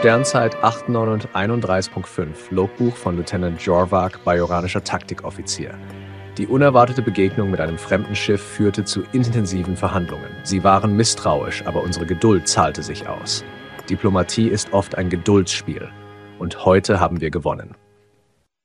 Sternzeit 831.5, Logbuch von Lieutenant Jorvak, bajoranischer Taktikoffizier. Die unerwartete Begegnung mit einem fremden Schiff führte zu intensiven Verhandlungen. Sie waren misstrauisch, aber unsere Geduld zahlte sich aus. Diplomatie ist oft ein Geduldsspiel. Und heute haben wir gewonnen.